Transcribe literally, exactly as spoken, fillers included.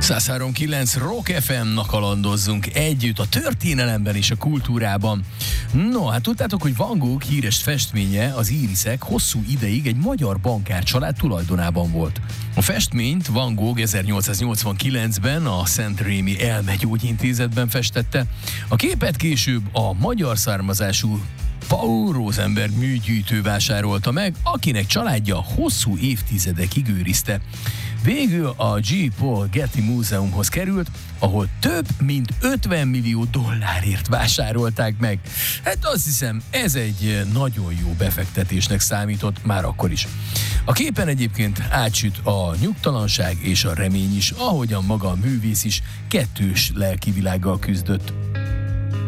száz három kilenc Rock ef em-nak kalandozzunk együtt a történelemben és a kultúrában. No, hát tudtátok, hogy Van Gogh híres festménye, az íriszek hosszú ideig egy magyar bankár család tulajdonában volt. A festményt Van Gogh ezernyolcszáznyolcvankilencben a Szent Rémi Elmegyógyintézetben festette. A képet később a magyar származású Paul Rosenberg műgyűjtő vásárolta meg, akinek családja hosszú évtizedekig őrizte. Végül a G. Paul Getty Múzeumhoz került, ahol több mint ötven millió dollárért vásárolták meg. Hát azt hiszem, ez egy nagyon jó befektetésnek számított már akkor is. A képen egyébként átsüt a nyugtalanság és a remény is, ahogyan maga a művész is kettős lelkivilággal küzdött.